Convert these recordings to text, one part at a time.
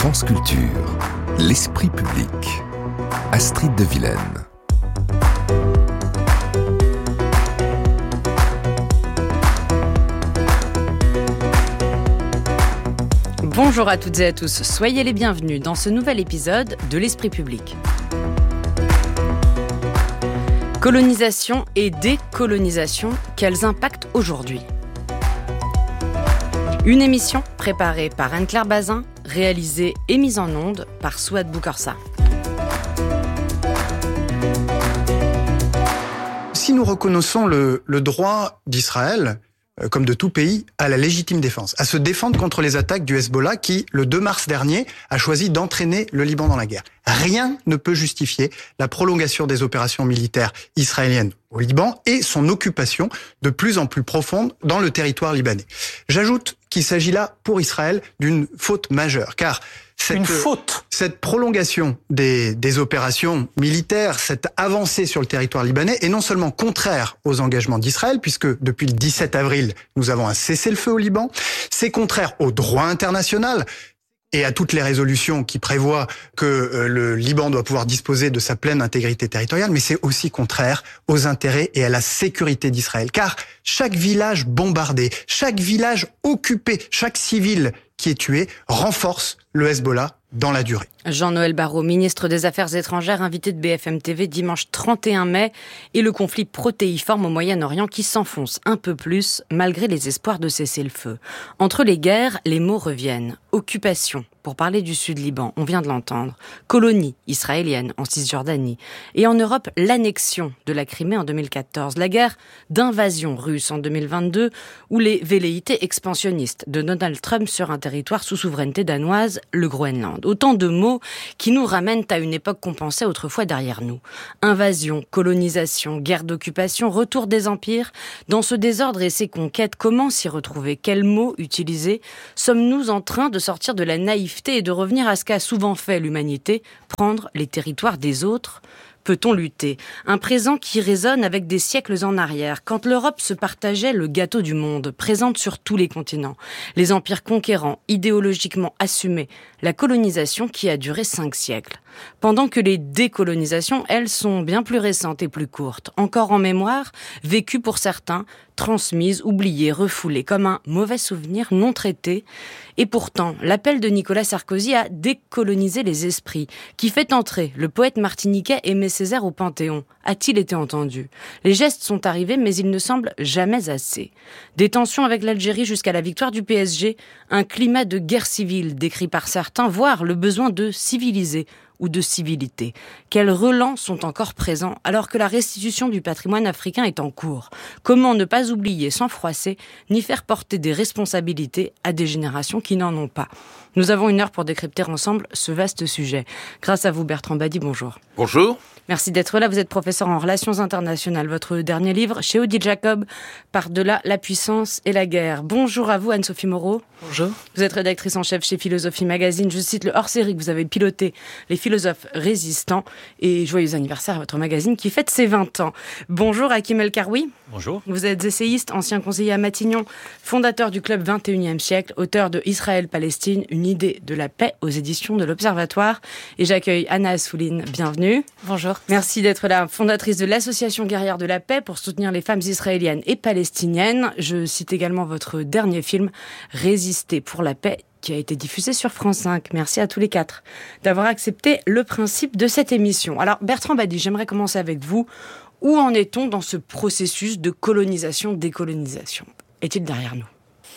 France Culture, l'esprit public. Astrid de Vilaine. Bonjour à toutes et à tous, soyez les bienvenus dans ce nouvel épisode de l'esprit public. Colonisation et décolonisation, quels impacts aujourd'hui ? Une émission préparée par Anne-Claire Bazin, réalisée et mise en onde par Souad Boukorsa. Si nous reconnaissons le droit d'Israël, comme de tout pays, à la légitime défense, à se défendre contre les attaques du Hezbollah qui, le 2 mars dernier, a choisi d'entraîner le Liban dans la guerre. Rien ne peut justifier la prolongation des opérations militaires israéliennes au Liban et son occupation de plus en plus profonde dans le territoire libanais. J'ajoute qu'il s'agit là, pour Israël, d'une faute majeure, car cette prolongation des opérations militaires, cette avancée sur le territoire libanais est non seulement contraire aux engagements d'Israël, puisque depuis le 17 avril, nous avons un cessez-le-feu au Liban, c'est contraire au droit international et à toutes les résolutions qui prévoient que le Liban doit pouvoir disposer de sa pleine intégrité territoriale, mais c'est aussi contraire aux intérêts et à la sécurité d'Israël. Car chaque village bombardé, chaque village occupé, chaque civil qui est tué renforce le Hezbollah dans la durée. Jean-Noël Barrot, ministre des Affaires étrangères, invité de BFM TV dimanche 31 mai, et le conflit protéiforme au Moyen-Orient qui s'enfonce un peu plus malgré les espoirs de cesser le feu. Entre les guerres, les mots reviennent. Occupation, pour parler du Sud-Liban, on vient de l'entendre. Colonie israélienne en Cisjordanie. Et en Europe, l'annexion de la Crimée en 2014. La guerre d'invasion russe en 2022, ou les velléités expansionnistes de Donald Trump sur un territoire sous souveraineté danoise, le Groenland. Autant de mots qui nous ramènent à une époque qu'on pensait autrefois derrière nous. Invasion, colonisation, guerre d'occupation, retour des empires. Dans ce désordre et ces conquêtes, comment s'y retrouver ? Quels mots utiliser ? Sommes-nous en train de sortir de la naïveté et de revenir à ce qu'a souvent fait l'humanité, prendre les territoires des autres ? Peut-on lutter ? Un présent qui résonne avec des siècles en arrière, quand l'Europe se partageait le gâteau du monde, présente sur tous les continents. Les empires conquérants, idéologiquement assumés, la colonisation qui a duré 5 siècles. Pendant que les décolonisations, elles, sont bien plus récentes et plus courtes, encore en mémoire, vécues pour certains, transmises, oubliées, refoulées, comme un mauvais souvenir non traité. Et pourtant, l'appel de Nicolas Sarkozy à décoloniser les esprits, qui fait entrer le poète martiniquais Aimé Césaire au Panthéon, a-t-il été entendu ? Les gestes sont arrivés, mais ils ne semblent jamais assez. Des tensions avec l'Algérie jusqu'à la victoire du PSG, un climat de guerre civile décrit par certains, voire le besoin de civiliser ou de civilité. Quels relents sont encore présents alors que la restitution du patrimoine africain est en cours ? Comment ne pas oublier sans froisser, ni faire porter des responsabilités à des générations qui n'en ont pas ? Nous avons 1 heure pour décrypter ensemble ce vaste sujet. Grâce à vous, Bertrand Badi, bonjour. Bonjour. Merci d'être là. Vous êtes professeur en relations internationales. Votre dernier livre, chez Odile Jacob, Par-delà la puissance et la guerre. Bonjour à vous, Anne-Sophie Moreau. Bonjour. Vous êtes rédactrice en chef chez Philosophie Magazine. Je cite le hors-série que vous avez piloté, Les philosophes résistants. Et joyeux anniversaire à votre magazine qui fête ses 20 ans. Bonjour, Hakim El Karoui. Bonjour. Vous êtes essayiste, ancien conseiller à Matignon, fondateur du club 21e siècle, auteur de Israël-Palestine, une idée de la paix aux éditions de l'Observatoire. Et j'accueille Anna Assouline. Bienvenue. Bonjour. Merci d'être là, fondatrice de l'Association guerrière de la paix pour soutenir les femmes israéliennes et palestiniennes. Je cite également votre dernier film, Résister pour la paix, qui a été diffusé sur France 5. Merci à tous les 4 d'avoir accepté le principe de cette émission. Alors Bertrand Badi, j'aimerais commencer avec vous. Où en est-on dans ce processus de colonisation-décolonisation ? Est-il derrière nous ?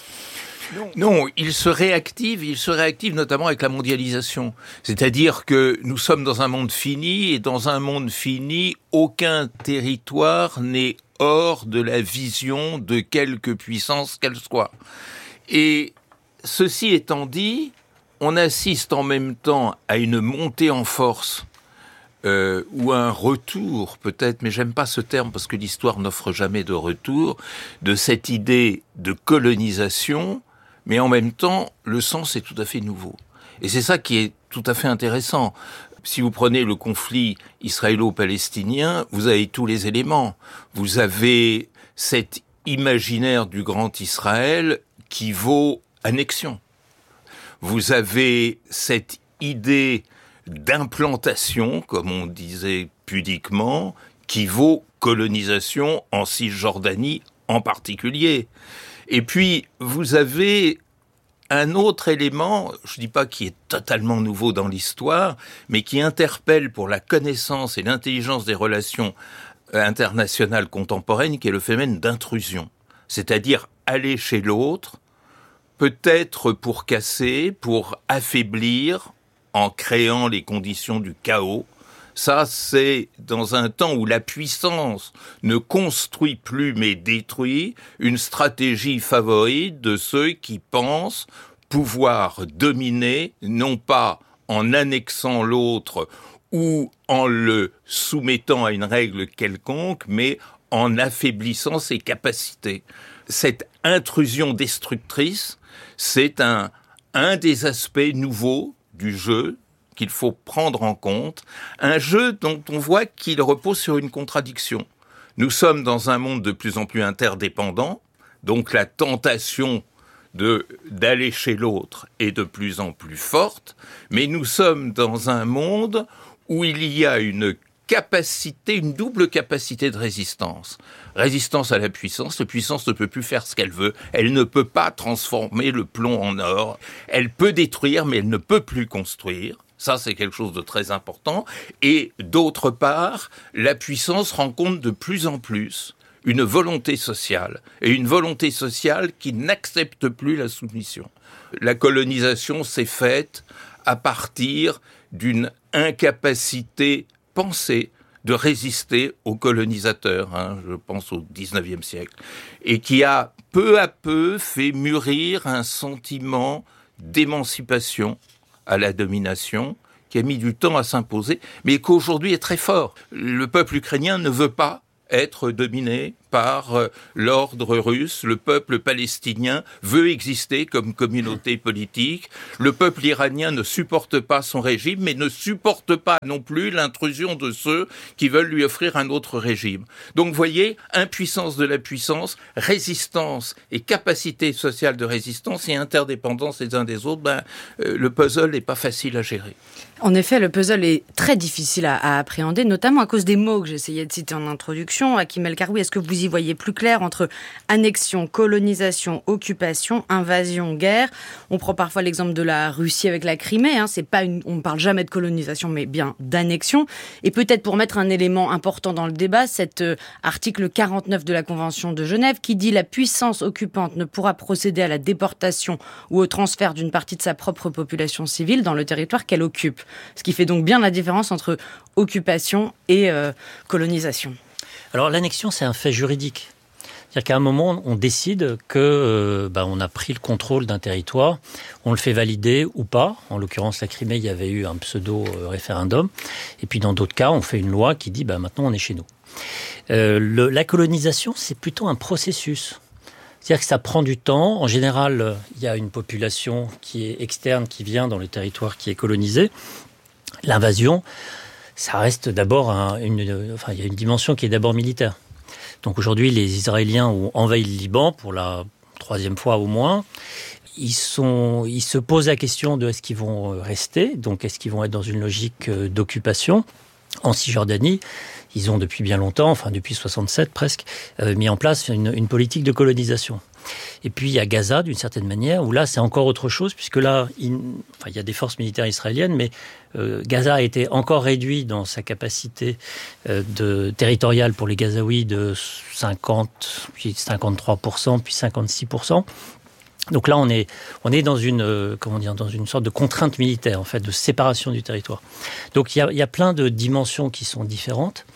Non, il se réactive notamment avec la mondialisation. C'est-à-dire que nous sommes dans un monde fini, et dans un monde fini, aucun territoire n'est hors de la vision de quelque puissance qu'elle soit. Et ceci étant dit, on assiste en même temps à une montée en force ou un retour peut-être, mais j'aime pas ce terme parce que l'histoire n'offre jamais de retour, de cette idée de colonisation, mais en même temps, le sens est tout à fait nouveau. Et c'est ça qui est tout à fait intéressant. Si vous prenez le conflit israélo-palestinien, vous avez tous les éléments. Vous avez cet imaginaire du grand Israël qui vaut annexion. vous avez cette idée d'implantation, comme on disait pudiquement, qui vaut colonisation en Cisjordanie en particulier. Et puis, vous avez un autre élément, je ne dis pas qui est totalement nouveau dans l'histoire, mais qui interpelle pour la connaissance et l'intelligence des relations internationales contemporaines, qui est le phénomène d'intrusion. C'est-à-dire aller chez l'autre, peut-être pour casser, pour affaiblir, en créant les conditions du chaos. Ça, c'est dans un temps où la puissance ne construit plus mais détruit, une stratégie favorite de ceux qui pensent pouvoir dominer, non pas en annexant l'autre ou en le soumettant à une règle quelconque, mais en affaiblissant ses capacités. Cette intrusion destructrice, c'est un des aspects nouveaux du jeu qu'il faut prendre en compte, un jeu dont on voit qu'il repose sur une contradiction. Nous sommes dans un monde de plus en plus interdépendant, donc la tentation d'aller chez l'autre est de plus en plus forte, mais nous sommes dans un monde où il y a une double capacité de résistance. Résistance à la puissance ne peut plus faire ce qu'elle veut, elle ne peut pas transformer le plomb en or, elle peut détruire mais elle ne peut plus construire. Ça, c'est quelque chose de très important. Et d'autre part, la puissance rencontre de plus en plus une volonté sociale, et une volonté sociale qui n'accepte plus la soumission. La colonisation s'est faite à partir d'une incapacité pensée de résister aux colonisateurs, je pense au XIXe siècle, et qui a peu à peu fait mûrir un sentiment d'émancipation à la domination, qui a mis du temps à s'imposer, mais qu'aujourd'hui est très fort. Le peuple ukrainien ne veut pas être dominé par l'ordre russe. Le peuple palestinien veut exister comme communauté politique. Le peuple iranien ne supporte pas son régime, mais ne supporte pas non plus l'intrusion de ceux qui veulent lui offrir un autre régime. Donc, vous voyez, impuissance de la puissance, résistance et capacité sociale de résistance et interdépendance les uns des autres, le puzzle n'est pas facile à gérer. En effet, le puzzle est très difficile à appréhender, notamment à cause des mots que j'essayais de citer en introduction. Hakim El Karoui, est-ce que vous y voyez plus clair entre annexion, colonisation, occupation, invasion, guerre? On prend parfois l'exemple de la Russie avec la Crimée. On ne parle jamais de colonisation, mais bien d'annexion. Et peut-être pour mettre un élément important dans le débat, cet article 49 de la Convention de Genève qui dit « La puissance occupante ne pourra procéder à la déportation ou au transfert d'une partie de sa propre population civile dans le territoire qu'elle occupe ». Ce qui fait donc bien la différence entre occupation et colonisation. Alors l'annexion, c'est un fait juridique. C'est-à-dire qu'à un moment, on décide que on a pris le contrôle d'un territoire, on le fait valider ou pas. En l'occurrence, la Crimée, il y avait eu un pseudo-référendum. Et puis dans d'autres cas, on fait une loi qui dit maintenant on est chez nous. La colonisation, c'est plutôt un processus. C'est-à-dire que ça prend du temps. En général, il y a une population qui est externe, qui vient dans le territoire qui est colonisé. L'invasion, ça reste d'abord il y a une dimension qui est d'abord militaire. Donc aujourd'hui, les Israéliens ont envahi le Liban pour la 3e fois au moins. Ils se posent la question de est-ce qu'ils vont rester, donc est-ce qu'ils vont être dans une logique d'occupation. En Cisjordanie, ils ont depuis bien longtemps, depuis 67 presque, mis en place une politique de colonisation. Et puis il y a Gaza, d'une certaine manière, où là c'est encore autre chose, puisque là, il y a des forces militaires israéliennes, mais Gaza a été encore réduit dans sa capacité territoriale pour les Gazaouis de 50, puis 53%, puis 56%. Donc là, on est dans dans une sorte de contrainte militaire, en fait, de séparation du territoire. Donc il y a plein de dimensions qui sont différentes.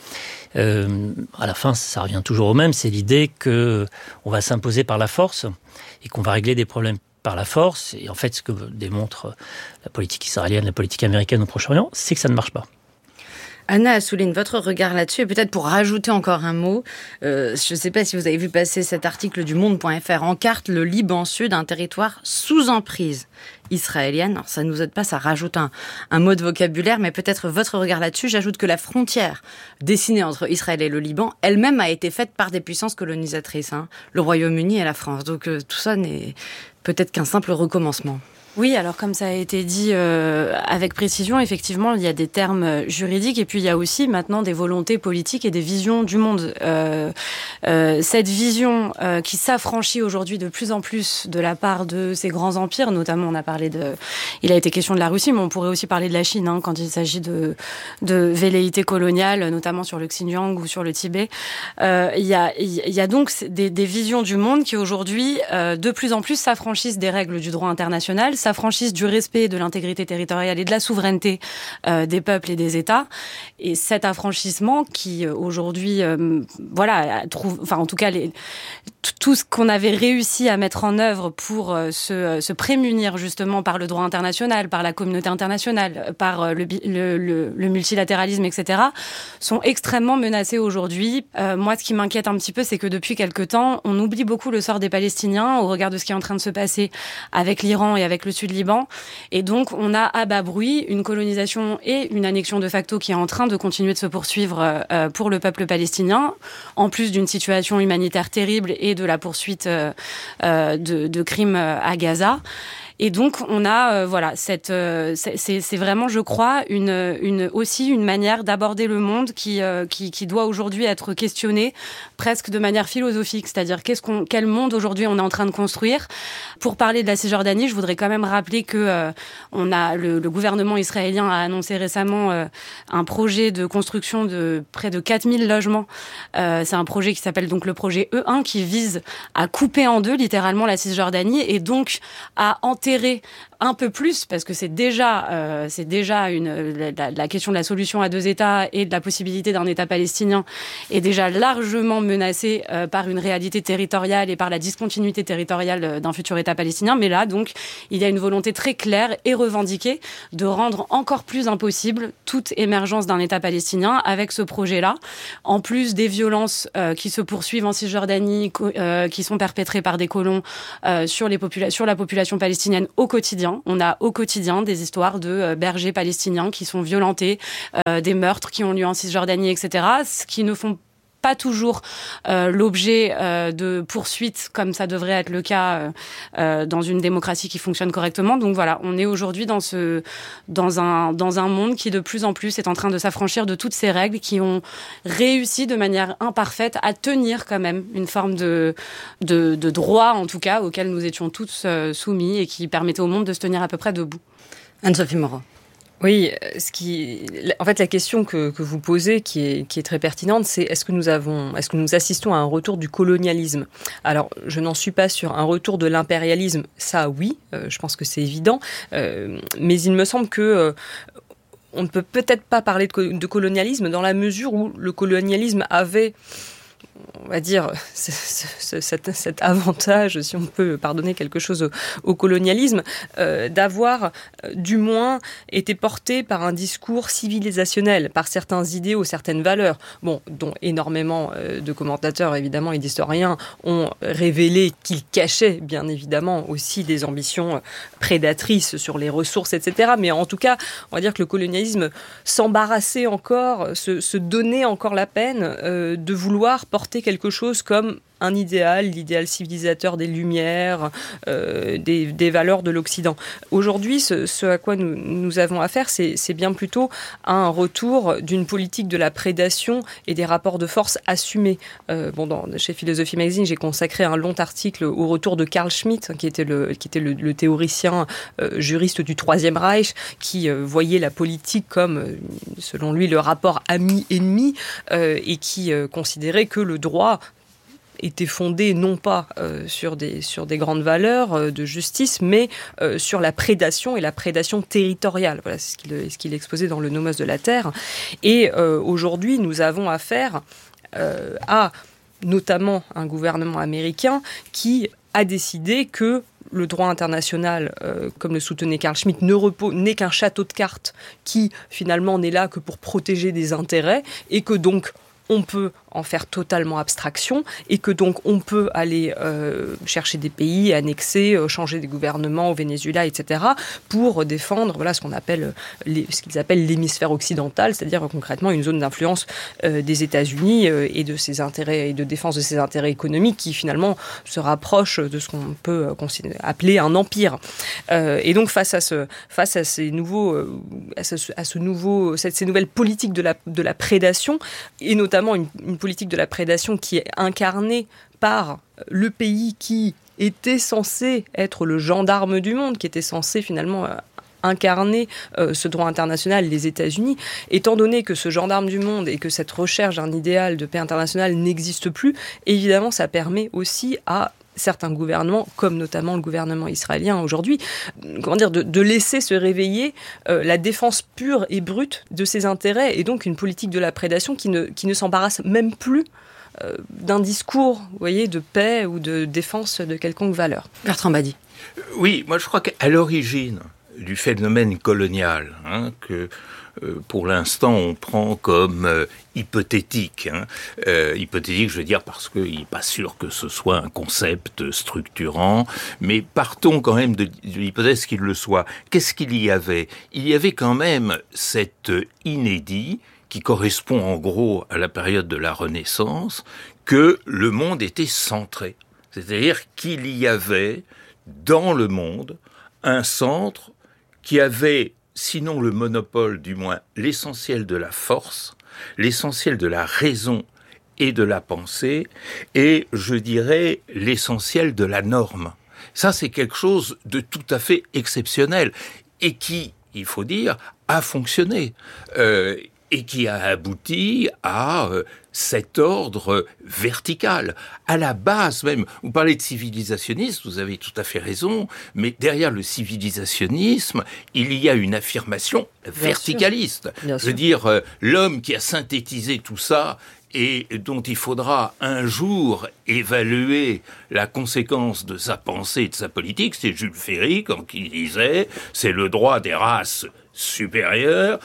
À la fin, ça revient toujours au même, c'est l'idée que on va s'imposer par la force et qu'on va régler des problèmes par la force. Et en fait, ce que démontre la politique israélienne, la politique américaine au Proche-Orient, c'est que ça ne marche pas. Anna Assouline, votre regard là-dessus, et peut-être pour rajouter encore un mot, je ne sais pas si vous avez vu passer cet article du Monde.fr, encarte le Liban Sud, un territoire sous emprise israélienne. Alors, ça ne nous aide pas, ça rajoute un mot de vocabulaire, mais peut-être votre regard là-dessus. J'ajoute que la frontière dessinée entre Israël et le Liban, elle-même a été faite par des puissances colonisatrices, le Royaume-Uni et la France. Donc tout ça n'est peut-être qu'un simple recommencement. Oui, alors comme ça a été dit avec précision, effectivement, il y a des termes juridiques et puis il y a aussi maintenant des volontés politiques et des visions du monde. Cette vision qui s'affranchit aujourd'hui de plus en plus de la part de ces grands empires, notamment il a été question de la Russie, mais on pourrait aussi parler de la Chine quand il s'agit de velléités coloniales, notamment sur le Xinjiang ou sur le Tibet. Il y a donc des visions du monde qui aujourd'hui de plus en plus s'affranchissent des règles du droit international, s'affranchissent du respect de l'intégrité territoriale et de la souveraineté des peuples et des États. Et cet affranchissement qui aujourd'hui, en tout cas, tout ce qu'on avait réussi à mettre en œuvre pour se prémunir justement par le droit international, par la communauté internationale, par le multilatéralisme, etc., sont extrêmement menacés aujourd'hui. Moi, ce qui m'inquiète un petit peu, c'est que depuis quelque temps, on oublie beaucoup le sort des Palestiniens au regard de ce qui est en train de se passer avec l'Iran et avec le Sud-Liban. Et donc, on a à bas bruit une colonisation et une annexion de facto qui est en train de continuer de se poursuivre pour le peuple palestinien, en plus d'une situation humanitaire terrible et de la poursuite de crimes à Gaza. Et donc on a c'est vraiment, je crois, aussi une manière d'aborder le monde qui doit aujourd'hui être questionnée presque de manière philosophique, c'est-à-dire quel monde aujourd'hui on est en train de construire. Pour parler de la Cisjordanie, je voudrais quand même rappeler que le gouvernement israélien a annoncé récemment un projet de construction de près de 4000 logements. C'est un projet qui s'appelle donc le projet E1 qui vise à couper en deux littéralement la Cisjordanie et donc à enterrer un peu plus, parce que c'est déjà la question de la solution à 2 États et de la possibilité d'un État palestinien est déjà largement menacée par une réalité territoriale et par la discontinuité territoriale d'un futur État palestinien. Mais là, donc, il y a une volonté très claire et revendiquée de rendre encore plus impossible toute émergence d'un État palestinien avec ce projet-là. En plus des violences qui se poursuivent en Cisjordanie, qui sont perpétrées par des colons sur la population palestinienne au quotidien. On a au quotidien des histoires de bergers palestiniens qui sont violentés, des meurtres qui ont lieu en Cisjordanie, etc., ce qui ne font pas toujours l'objet de poursuites comme ça devrait être le cas dans une démocratie qui fonctionne correctement. Donc voilà, on est aujourd'hui dans un monde qui de plus en plus est en train de s'affranchir de toutes ces règles qui ont réussi de manière imparfaite à tenir quand même une forme de droit, en tout cas, auquel nous étions tous soumis et qui permettait au monde de se tenir à peu près debout. Anne-Sophie Moreau. Oui, en fait, la question que vous posez, qui est très pertinente, c'est est-ce que nous assistons à un retour du colonialisme ? Alors, je n'en suis pas sur un retour de l'impérialisme. Ça, oui, je pense que c'est évident. Mais il me semble que on ne peut peut-être pas parler de colonialisme dans la mesure où le colonialisme avait, on va dire, cet avantage, si on peut pardonner quelque chose au colonialisme, d'avoir du moins été porté par un discours civilisationnel, par certains idéaux, certaines valeurs, dont énormément de commentateurs, évidemment, et d'historiens ont révélé qu'ils cachaient, bien évidemment, aussi des ambitions prédatrices sur les ressources, etc. Mais en tout cas, on va dire que le colonialisme s'embarrassait encore, se donnait encore la peine de vouloir porter quelque chose comme un idéal, l'idéal civilisateur des Lumières, des valeurs de l'Occident. Aujourd'hui, ce à quoi nous avons affaire, c'est bien plutôt un retour d'une politique de la prédation et des rapports de force assumés. Chez Philosophie Magazine, j'ai consacré un long article au retour de Carl Schmitt, qui était le théoricien juriste du Troisième Reich, qui voyait la politique comme, selon lui, le rapport ami-ennemi, et qui considérait que le droit était fondé non pas sur des grandes valeurs de justice, mais sur la prédation et la prédation territoriale. Voilà, c'est ce qu'il exposait dans le Nomos de la Terre. Et aujourd'hui, nous avons affaire à notamment un gouvernement américain qui a décidé que le droit international, comme le soutenait Carl Schmitt, n'est qu'un château de cartes qui, finalement, n'est là que pour protéger des intérêts et que donc on peut en faire totalement abstraction et que donc on peut aller chercher des pays, annexer, changer des gouvernements au Venezuela, etc. pour défendre ce qu'on appelle ce qu'ils appellent l'hémisphère occidental, c'est-à-dire concrètement une zone d'influence des États-Unis et de ses intérêts et de défense de ses intérêts économiques qui finalement se rapproche de ce qu'on peut appeler un empire. Et donc face à ces nouvelles politiques de la prédation, et notamment une politique de la prédation qui est incarnée par le pays qui était censé être le gendarme du monde, qui était censé finalement incarner ce droit international, les États-Unis, étant donné que ce gendarme du monde et que cette recherche d'un idéal de paix internationale n'existe plus, évidemment ça permet aussi à certains gouvernements, comme notamment le gouvernement israélien aujourd'hui, de laisser se réveiller la défense pure et brute de ses intérêts, et donc une politique de la prédation qui ne s'embarrasse même plus d'un discours, vous voyez, de paix ou de défense de quelconque valeur. Bertrand Badi. Oui, moi je crois qu'à l'origine du phénomène colonial, que pour l'instant on prend comme hypothétique. Hypothétique, je veux dire, parce qu'il n'est pas sûr que ce soit un concept structurant, mais partons quand même de l'hypothèse qu'il le soit. Qu'est-ce qu'il y avait ? Il y avait quand même cet inédit qui correspond en gros à la période de la Renaissance, que le monde était centré. C'est-à-dire qu'il y avait dans le monde un centre qui avait, sinon le monopole, du moins l'essentiel de la force, l'essentiel de la raison et de la pensée, et je dirais l'essentiel de la norme. Ça, c'est quelque chose de tout à fait exceptionnel, et qui, il faut dire, a fonctionné. Et qui a abouti à cet ordre vertical. À la base même, vous parlez de civilisationnisme, vous avez tout à fait raison, mais derrière le civilisationnisme, il y a une affirmation verticaliste. Bien sûr. Je veux dire, l'homme qui a synthétisé tout ça et dont il faudra un jour évaluer la conséquence de sa pensée et de sa politique, c'est Jules Ferry, quand il disait « c'est le droit des races supérieures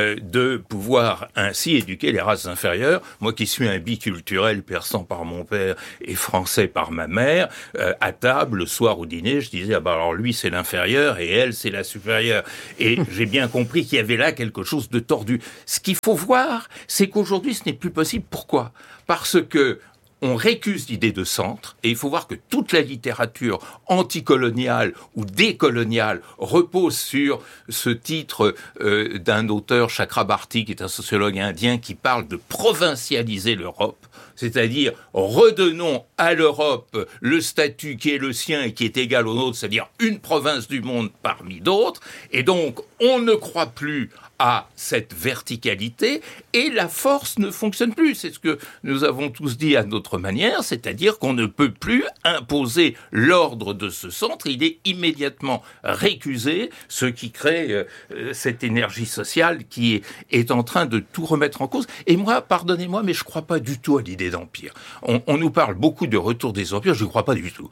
de pouvoir ainsi éduquer les races inférieures. » Moi qui suis un biculturel, persan par mon père et français par ma mère, à table, le soir au dîner, je disais « ah bah alors lui c'est l'inférieur et elle c'est la supérieure ». Et j'ai bien compris qu'il y avait là quelque chose de tordu. Ce qu'il faut voir, c'est qu'aujourd'hui ce n'est plus possible. Pourquoi ? Parce que on récuse l'idée de centre, et il faut voir que toute la littérature anticoloniale ou décoloniale repose sur ce titre d'un auteur, Chakrabarty, qui est un sociologue indien, qui parle de provincialiser l'Europe, c'est-à-dire redonnons à l'Europe le statut qui est le sien et qui est égal au nôtre, c'est-à-dire une province du monde parmi d'autres, et donc on ne croit plus à cette verticalité, et la force ne fonctionne plus. C'est ce que nous avons tous dit à notre manière, c'est-à-dire qu'on ne peut plus imposer l'ordre de ce centre, il est immédiatement récusé, ce qui crée cette énergie sociale qui est en train de tout remettre en cause. Et moi, pardonnez-moi, mais je ne crois pas du tout à l'idée d'empire. On nous parle beaucoup de retour des empires, je ne crois pas du tout.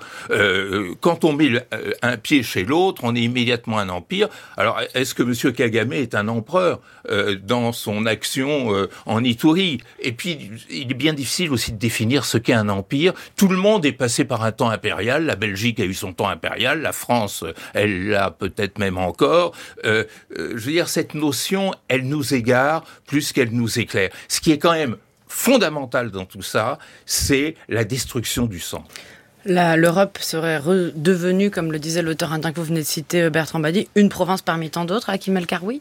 Quand on met un pied chez l'autre, on est immédiatement un empire. Alors, est-ce que M. Kagame est un empereur dans son action en Ituri? Et puis, il est bien difficile aussi de définir ce qu'est un empire. Tout le monde est passé par un temps impérial. La Belgique a eu son temps impérial. La France, elle l'a peut-être même encore. Je veux dire, cette notion, elle nous égare plus qu'elle nous éclaire. Ce qui est quand même fondamental dans tout ça, c'est la destruction du centre. L'Europe serait redevenue, comme le disait l'auteur indien que vous venez de citer, Bertrand Badi, une province parmi tant d'autres, Hakim El-Karoui?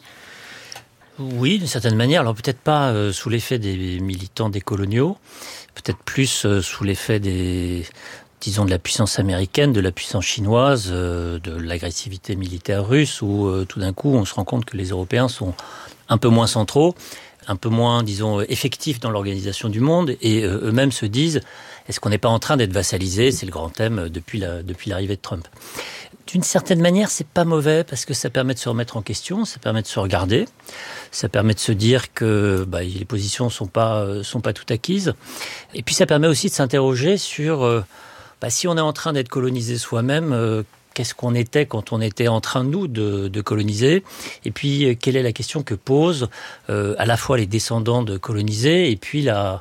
Oui, d'une certaine manière. Alors peut-être pas sous l'effet des militants décoloniaux, peut-être plus sous l'effet de la puissance américaine, de la puissance chinoise, de l'agressivité militaire russe, où tout d'un coup on se rend compte que les Européens sont un peu moins centraux, un peu moins, effectifs dans l'organisation du monde, et eux-mêmes se disent, est-ce qu'on n'est pas en train d'être vassalisés ? C'est le grand thème depuis l'arrivée de Trump. D'une certaine manière, c'est pas mauvais, parce que ça permet de se remettre en question, ça permet de se regarder, ça permet de se dire que les positions sont pas tout acquises, et puis ça permet aussi de s'interroger sur si on est en train d'être colonisé soi-même, qu'est-ce qu'on était quand on était en train, nous, de coloniser ? Et puis, quelle est la question que posent à la fois les descendants de colonisés et puis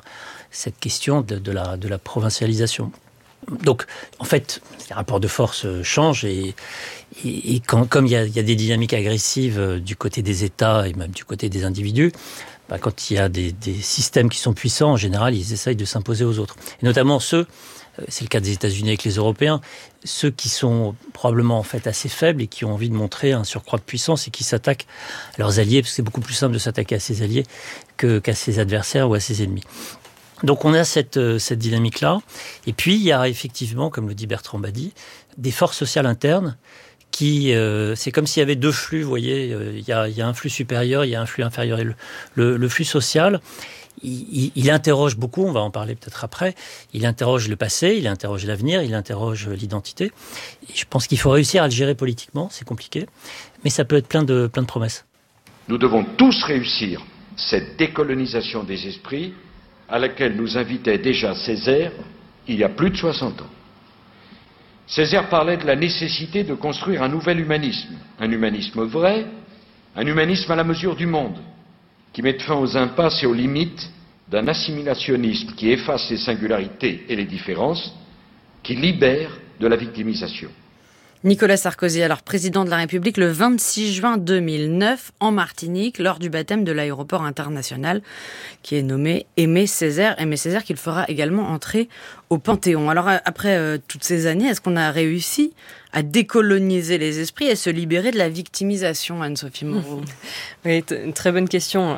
cette question de la provincialisation. Donc, en fait, les rapports de force changent et comme il y a des dynamiques agressives du côté des États et même du côté des individus, quand il y a des systèmes qui sont puissants, en général, ils essayent de s'imposer aux autres. Et notamment ceux, c'est le cas des États-Unis avec les Européens, ceux qui sont probablement en fait assez faibles et qui ont envie de montrer un surcroît de puissance et qui s'attaquent à leurs alliés, parce que c'est beaucoup plus simple de s'attaquer à ses alliés qu'à ses adversaires ou à ses ennemis. Donc on a cette dynamique-là. Et puis il y a effectivement, comme le dit Bertrand Badi, des forces sociales internes qui, c'est comme s'il y avait deux flux, vous voyez, il y a un flux supérieur, il y a un flux inférieur. Et le flux social, il interroge beaucoup, on va en parler peut-être après, il interroge le passé, il interroge l'avenir, il interroge l'identité. Et je pense qu'il faut réussir à le gérer politiquement, c'est compliqué, mais ça peut être plein de promesses. Nous devons tous réussir cette décolonisation des esprits à laquelle nous invitait déjà Césaire il y a plus de 60 ans. Césaire parlait de la nécessité de construire un nouvel humanisme, un humanisme vrai, un humanisme à la mesure du monde, qui mette fin aux impasses et aux limites d'un assimilationnisme qui efface les singularités et les différences, qui libère de la victimisation. Nicolas Sarkozy, alors président de la République le 26 juin 2009 en Martinique, lors du baptême de l'aéroport international qui est nommé Aimé Césaire qu'il fera également entrer au Panthéon. Alors après toutes ces années, est-ce qu'on a réussi à décoloniser les esprits et se libérer de la victimisation, Anne-Sophie Moreau? Oui, une très bonne question.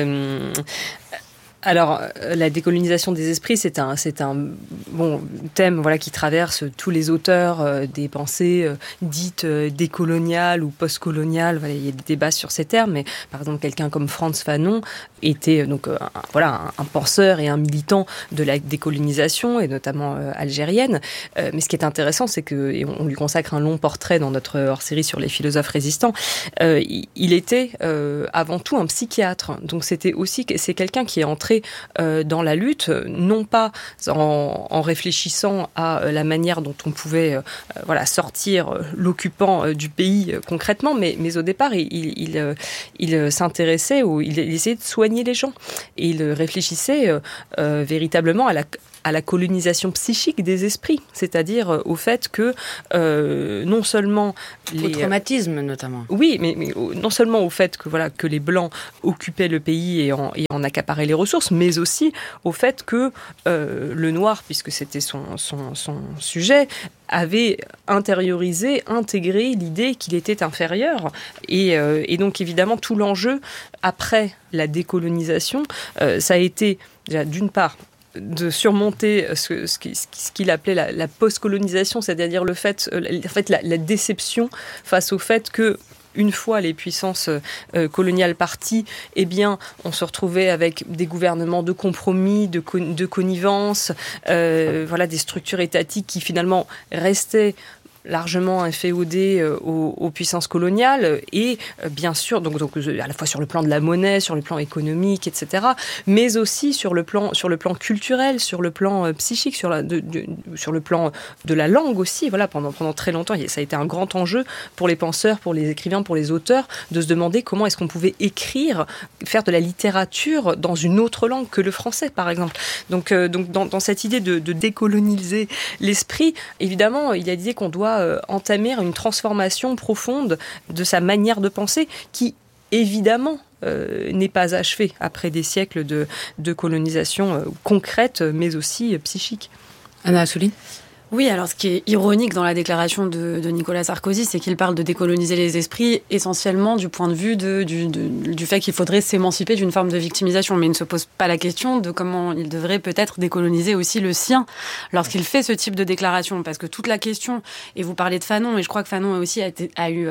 Alors, la décolonisation des esprits, c'est un bon thème, voilà, qui traverse tous les auteurs des pensées dites décoloniales ou postcoloniales. Voilà, il y a des débats sur ces termes, mais par exemple, quelqu'un comme Frantz Fanon était donc un penseur et un militant de la décolonisation et notamment algérienne. Mais ce qui est intéressant, c'est que, et on lui consacre un long portrait dans notre hors-série sur les philosophes résistants, il était avant tout un psychiatre. Donc c'est quelqu'un qui est entré dans la lutte, non pas en réfléchissant à la manière dont on pouvait sortir l'occupant du pays concrètement, mais au départ, il s'intéressait ou il essayait de soigner les gens. Et il réfléchissait véritablement à la colonisation psychique des esprits, c'est-à-dire au fait que non seulement au traumatisme notamment. Oui, mais non seulement au fait que les Blancs occupaient le pays et en accaparaient les ressources, mais aussi au fait que le Noir, puisque c'était son sujet, avait intégré l'idée qu'il était inférieur. Et donc évidemment tout l'enjeu après la décolonisation, ça a été déjà d'une part de surmonter ce qu'il appelait la post-colonisation, c'est-à-dire la déception face au fait que une fois les puissances coloniales parties, eh bien, on se retrouvait avec des gouvernements de compromis, de connivence, des structures étatiques qui finalement restaient largement inféodé aux puissances coloniales et bien sûr donc à la fois sur le plan de la monnaie, sur le plan économique, etc., mais aussi sur le plan culturel, sur le plan psychique, sur le plan de la langue aussi. Voilà, pendant très longtemps, ça a été un grand enjeu pour les penseurs, pour les écrivains, pour les auteurs, de se demander comment est-ce qu'on pouvait faire de la littérature dans une autre langue que le français, par exemple. Donc dans cette idée de décoloniser l'esprit, évidemment, il y a l'idée qu'on doit entamer une transformation profonde de sa manière de penser qui, évidemment, n'est pas achevée après des siècles de colonisation concrète, mais aussi psychique. Anna Assouline. Oui, alors ce qui est ironique dans la déclaration de Nicolas Sarkozy, c'est qu'il parle de décoloniser les esprits essentiellement du point de vue du fait qu'il faudrait s'émanciper d'une forme de victimisation. Mais il ne se pose pas la question de comment il devrait peut-être décoloniser aussi le sien lorsqu'il fait ce type de déclaration. Parce que toute la question, et vous parlez de Fanon, et je crois que Fanon aussi a eu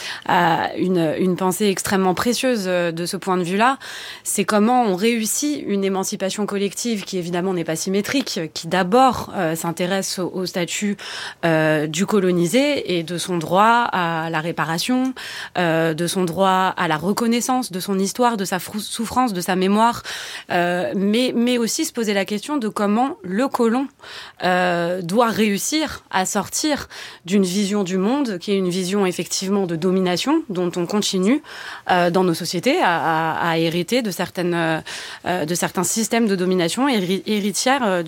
une pensée extrêmement précieuse de ce point de vue-là, c'est comment on réussit une émancipation collective qui évidemment n'est pas symétrique, qui d'abord s'intéresse au statut statut du colonisé et de son droit à la réparation, de son droit à la reconnaissance de son histoire, de sa souffrance, de sa mémoire, mais aussi se poser la question de comment le colon doit réussir à sortir d'une vision du monde qui est une vision effectivement de domination dont on continue dans nos sociétés à hériter de certains systèmes de domination héritières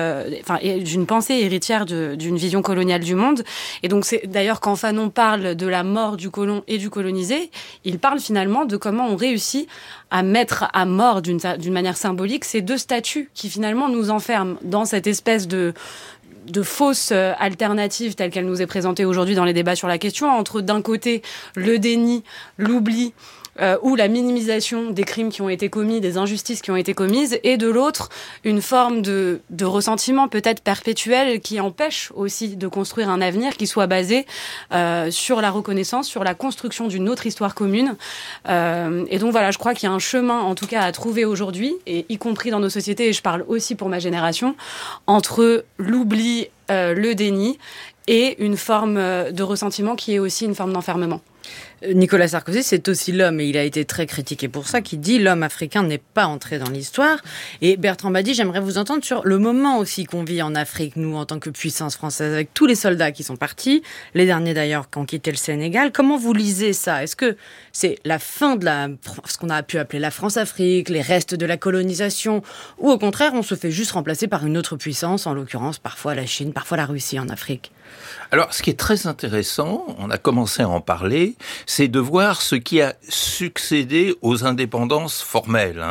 d'une pensée héritière d'une vision coloniale du monde. Et donc c'est d'ailleurs quand Fanon parle de la mort du colon et du colonisé, il parle finalement de comment on réussit à mettre à mort d'une manière symbolique ces deux statuts qui finalement nous enferment dans cette espèce de fausse alternative telle qu'elle nous est présentée aujourd'hui dans les débats sur la question, entre d'un côté le déni, l'oubli, ou la minimisation des crimes qui ont été commis, des injustices qui ont été commises, et de l'autre, une forme de ressentiment peut-être perpétuel qui empêche aussi de construire un avenir qui soit basé sur la reconnaissance, sur la construction d'une autre histoire commune. Et donc voilà, je crois qu'il y a un chemin, en tout cas, à trouver aujourd'hui, et y compris dans nos sociétés, et je parle aussi pour ma génération, entre l'oubli, le déni, et une forme de ressentiment qui est aussi une forme d'enfermement. Nicolas Sarkozy, c'est aussi l'homme, et il a été très critiqué pour ça, qui dit l'homme africain n'est pas entré dans l'histoire. Et Bertrand Badi, j'aimerais vous entendre sur le moment aussi qu'on vit en Afrique, nous, en tant que puissance française, avec tous les soldats qui sont partis, les derniers d'ailleurs qui ont quitté le Sénégal. Comment vous lisez ça ? Est-ce que c'est la fin de ce qu'on a pu appeler la France-Afrique, les restes de la colonisation, ou au contraire, on se fait juste remplacer par une autre puissance, en l'occurrence parfois la Chine, parfois la Russie en Afrique ? Alors, ce qui est très intéressant, on a commencé à en parler, c'est de voir ce qui a succédé aux indépendances formelles.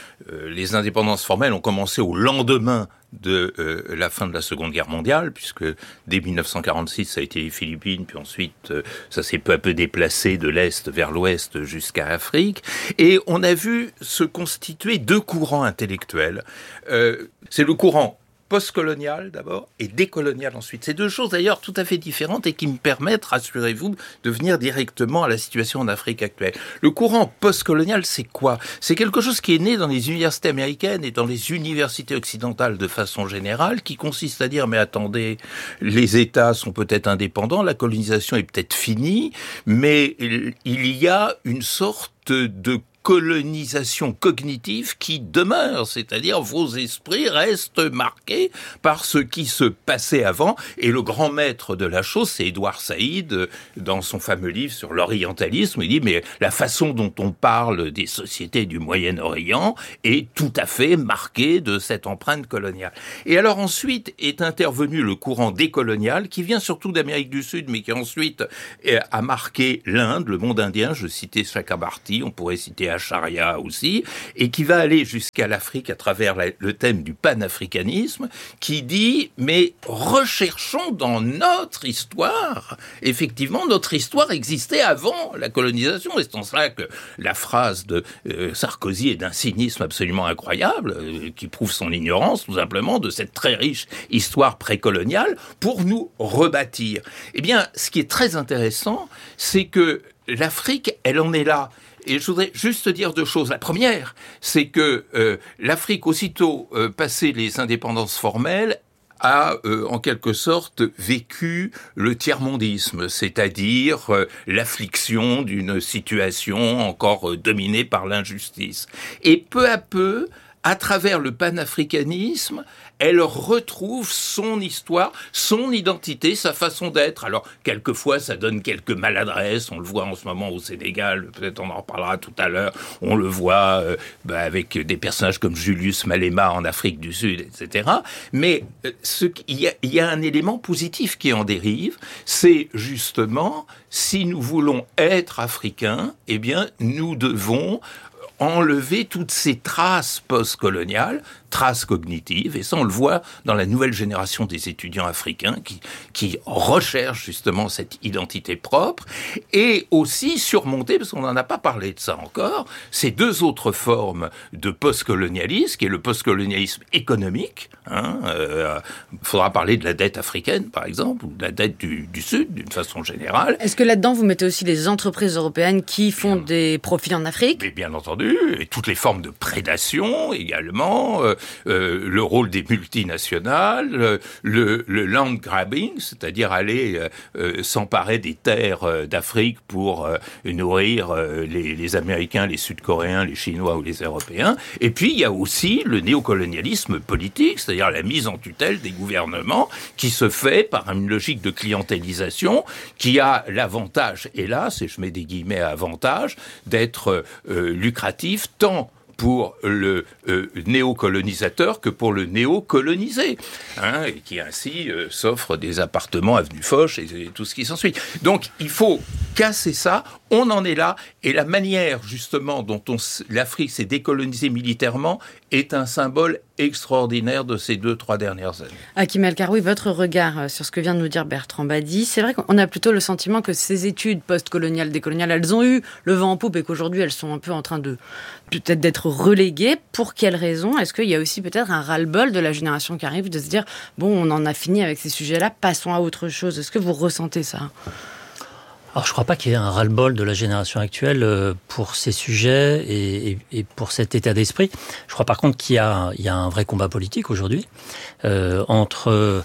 Les indépendances formelles ont commencé au lendemain de la fin de la Seconde Guerre mondiale, puisque dès 1946, ça a été les Philippines, puis ensuite, ça s'est peu à peu déplacé de l'Est vers l'Ouest jusqu'à l'Afrique. Et on a vu se constituer deux courants intellectuels. C'est le courant postcolonial d'abord et décolonial ensuite. C'est deux choses d'ailleurs tout à fait différentes et qui me permettent, rassurez-vous, de venir directement à la situation en Afrique actuelle. Le courant postcolonial, c'est quoi ? C'est quelque chose qui est né dans les universités américaines et dans les universités occidentales de façon générale, qui consiste à dire, mais attendez, les États sont peut-être indépendants, la colonisation est peut-être finie, mais il y a une sorte de colonisation cognitive qui demeure, c'est-à-dire vos esprits restent marqués par ce qui se passait avant. Et le grand maître de la chose, c'est Édouard Saïd, dans son fameux livre sur l'orientalisme. Il dit, mais la façon dont on parle des sociétés du Moyen-Orient est tout à fait marquée de cette empreinte coloniale. Et alors ensuite est intervenu le courant décolonial, qui vient surtout d'Amérique du Sud, mais qui ensuite a marqué l'Inde, le monde indien. Je citais Chakrabarti, on pourrait citer Acharya aussi, et qui va aller jusqu'à l'Afrique à travers le thème du panafricanisme, qui dit, mais recherchons dans notre histoire, effectivement, notre histoire existait avant la colonisation, et c'est en cela que la phrase de Sarkozy est d'un cynisme absolument incroyable, qui prouve son ignorance, tout simplement, de cette très riche histoire précoloniale, pour nous rebâtir. Eh bien, ce qui est très intéressant, c'est que l'Afrique, elle en est là. Et je voudrais juste dire deux choses. La première, c'est que l'Afrique, aussitôt passé les indépendances formelles, a en quelque sorte vécu le tiers-mondisme, c'est-à-dire l'affliction d'une situation encore dominée par l'injustice. Et peu à peu, à travers le panafricanisme, elle retrouve son histoire, son identité, sa façon d'être. Alors, quelquefois, ça donne quelques maladresses. On le voit en ce moment au Sénégal, peut-être on en reparlera tout à l'heure. On le voit avec des personnages comme Julius Malema en Afrique du Sud, etc. Mais il y a un élément positif qui en dérive, c'est justement, si nous voulons être africains, eh bien, nous devons enlever toutes ces traces postcoloniales, traces cognitives, et ça on le voit dans la nouvelle génération des étudiants africains qui recherchent justement cette identité propre, et aussi surmonter, parce qu'on n'en a pas parlé de ça encore, ces deux autres formes de postcolonialisme, qui est le postcolonialisme économique. Faudra parler de la dette africaine, par exemple, ou de la dette du Sud, d'une façon générale. Est-ce que là-dedans, vous mettez aussi les entreprises européennes qui font des profits en Afrique ? Mais bien entendu. entendu, et toutes les formes de prédation également, le rôle des multinationales, le land grabbing, c'est-à-dire aller s'emparer des terres d'Afrique pour nourrir les Américains, les Sud-Coréens, les Chinois ou les Européens. Et puis il y a aussi le néocolonialisme politique, c'est-à-dire la mise en tutelle des gouvernements qui se fait par une logique de clientélisation qui a l'avantage, hélas, et je mets des guillemets à avantage, d'être lucratif tant pour le néocolonisateur que pour le néocolonisé, et qui ainsi s'offre des appartements avenue Foch et tout ce qui s'ensuit. Donc il faut casser ça, on en est là, et la manière justement dont l'Afrique s'est décolonisée militairement est un symbole extraordinaire de ces 2-3 dernières années. Hakim El-Karoui, votre regard sur ce que vient de nous dire Bertrand Badi, c'est vrai qu'on a plutôt le sentiment que ces études post-coloniales, décoloniales, elles ont eu le vent en poupe et qu'aujourd'hui elles sont un peu en train de peut-être d'être reléguées. Pour quelles raisons ? Est-ce qu'il y a aussi peut-être un ras-le-bol de la génération qui arrive de se dire bon, on en a fini avec ces sujets-là, passons à autre chose. Est-ce que vous ressentez ça ? Alors, je ne crois pas qu'il y ait un ras-le-bol de la génération actuelle pour ces sujets et pour cet état d'esprit. Je crois par contre qu'il y a un vrai combat politique aujourd'hui entre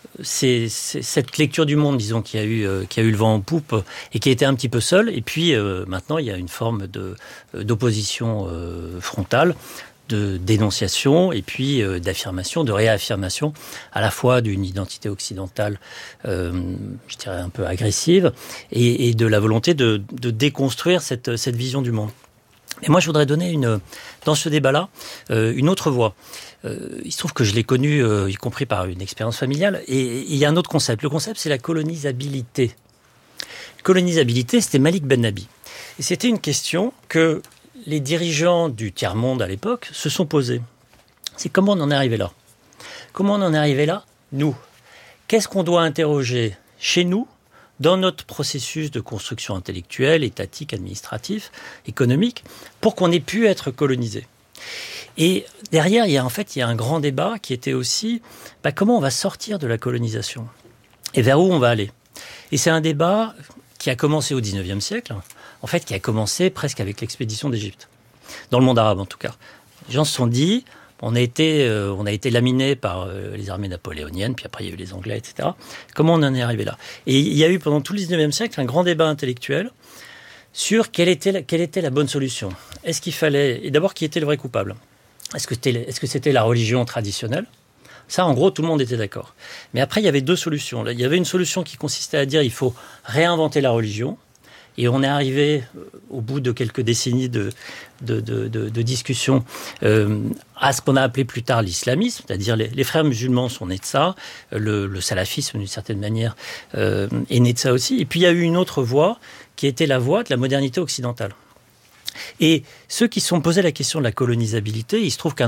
cette lecture du monde, disons, qui a eu le vent en poupe et qui a été un petit peu seule. Et puis maintenant, il y a une forme d'opposition frontale, de dénonciation et puis d'affirmation, de réaffirmation à la fois d'une identité occidentale, je dirais un peu agressive, et de la volonté de déconstruire cette vision du monde. Et moi, je voudrais donner dans ce débat-là une autre voie. Il se trouve que je l'ai connu, y compris par une expérience familiale, et il y a un autre concept. Le concept, c'est la colonisabilité. Colonisabilité, c'était Malik Ben Nabi. Et c'était une question que les dirigeants du tiers-monde à l'époque se sont posés. C'est comment on en est arrivé là ? Comment on en est arrivé là ? Nous. Qu'est-ce qu'on doit interroger chez nous, dans notre processus de construction intellectuelle, étatique, administratif, économique, pour qu'on ait pu être colonisé ? Et derrière, il y a un grand débat qui était aussi comment on va sortir de la colonisation et vers où on va aller. Et c'est un débat qui a commencé au XIXe siècle, en fait, qui a commencé presque avec l'expédition d'Égypte, dans le monde arabe en tout cas. Les gens se sont dit, on a été laminé par les armées napoléoniennes, puis après il y a eu les Anglais, etc. Comment on en est arrivé là ? Et il y a eu pendant tout le XIXe siècle un grand débat intellectuel sur quelle était la bonne solution. Est-ce qu'il fallait, et d'abord, qui était le vrai coupable ? Est-ce que c'était la religion traditionnelle ? Ça, en gros, tout le monde était d'accord. Mais après, il y avait deux solutions. Il y avait une solution qui consistait à dire il faut réinventer la religion. Et on est arrivé, au bout de quelques décennies de discussions, à ce qu'on a appelé plus tard l'islamisme, c'est-à-dire les frères musulmans sont nés de ça, le salafisme, d'une certaine manière, est né de ça aussi. Et puis, il y a eu une autre voie, qui était la voie de la modernité occidentale. Et ceux qui se sont posés la question de la colonisabilité, il se trouve qu'un